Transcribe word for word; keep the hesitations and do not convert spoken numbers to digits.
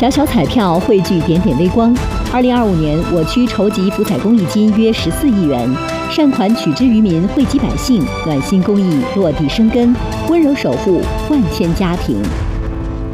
小小彩票汇聚点点微光。二零二五年，我区筹集福彩公益金约十四亿元，善款取之于民，惠及百姓，暖心公益落地生根，温柔守护万千家庭。